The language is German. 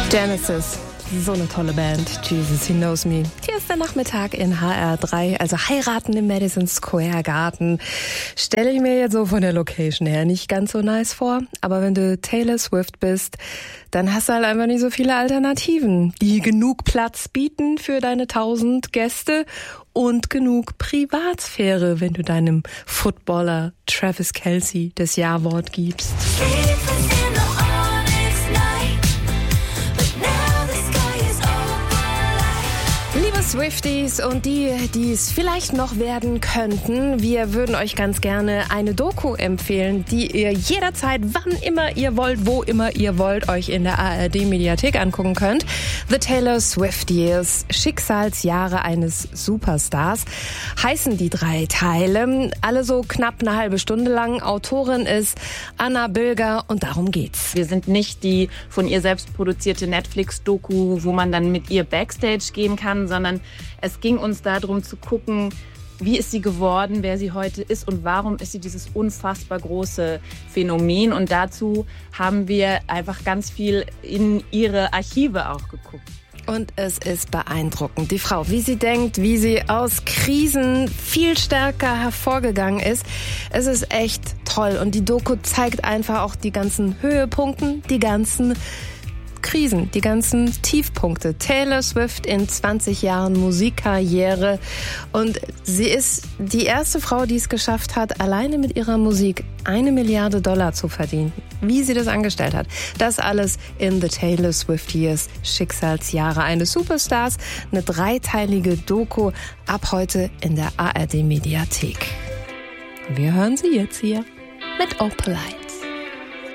Genesis, so eine tolle Band. Jesus, He Knows Me. Hier ist der Nachmittag in HR3, also heiraten im Madison Square Garden. Stelle ich mir jetzt so von der Location her nicht ganz so nice vor, aber wenn du Taylor Swift bist, dann hast du halt einfach nicht so viele Alternativen, die genug Platz bieten für deine 1000 Gäste und genug Privatsphäre, wenn du deinem Footballer Travis Kelce das Ja-Wort gibst. Liebe Swifties und die es vielleicht noch werden könnten, wir würden euch ganz gerne eine Doku empfehlen, die ihr jederzeit, wann immer ihr wollt, wo immer ihr wollt, euch in der ARD-Mediathek angucken könnt. The Taylor Swift Years, Schicksalsjahre eines Superstars, heißen die 3 Teile. Alle so knapp eine halbe Stunde lang. Autorin ist Anna Bilger und darum geht's. Wir sind nicht die von ihr selbst produzierte Netflix-Doku, wo man dann mit ihr Backstage gehen kann, sondern es ging uns darum zu gucken, wie ist sie geworden, wer sie heute ist und warum ist sie dieses unfassbar große Phänomen. Und dazu haben wir einfach ganz viel in ihre Archive auch geguckt. Und es ist beeindruckend. Die Frau, wie sie denkt, wie sie aus Krisen viel stärker hervorgegangen ist. Es ist echt toll. Und die Doku zeigt einfach auch die ganzen Höhepunkte, die ganzen Krisen, die ganzen Tiefpunkte. Taylor Swift in 20 Jahren Musikkarriere. Und sie ist die erste Frau, die es geschafft hat, alleine mit ihrer Musik $1 Milliarde zu verdienen. Wie sie das angestellt hat. Das alles in The Taylor Swift Years, Schicksalsjahre eines Superstars. Eine 3-teilige Doku ab heute in der ARD-Mediathek. Wir hören sie jetzt hier mit Opalite.